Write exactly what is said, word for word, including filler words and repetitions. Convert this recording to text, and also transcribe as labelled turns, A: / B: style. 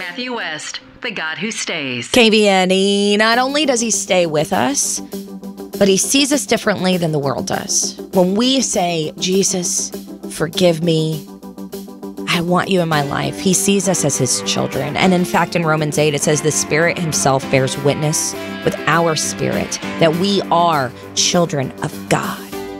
A: Matthew West, the God who stays.
B: K B N E, not only does he stay with us, but he sees us differently than the world does. When we say, Jesus, forgive me, I want you in my life, he sees us as his children. And in fact, in Romans eight, it says the Spirit himself bears witness with our spirit that we are children of God.